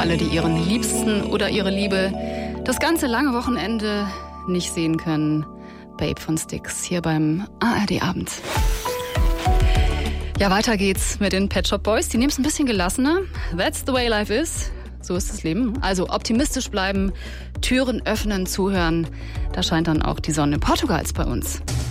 alle, die ihren Liebsten oder ihre Liebe das ganze lange Wochenende nicht sehen können. Babe von Styx hier beim ARD-Abend. Ja, weiter geht's mit den Pet Shop Boys. Die nehmen es ein bisschen gelassener. That's the way life is. So ist das Leben. Also optimistisch bleiben, Türen öffnen, zuhören. Da scheint dann auch die Sonne Portugals bei uns.